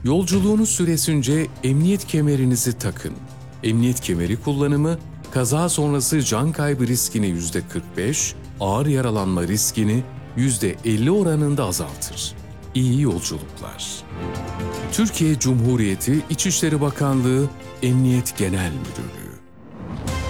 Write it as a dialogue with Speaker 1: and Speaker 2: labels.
Speaker 1: Yolculuğunuz süresince emniyet kemerinizi takın. Emniyet kemeri kullanımı, kaza sonrası can kaybı riskini %45, ağır yaralanma riskini %50 oranında azaltır. İyi yolculuklar. Türkiye Cumhuriyeti İçişleri Bakanlığı Emniyet Genel Müdürlüğü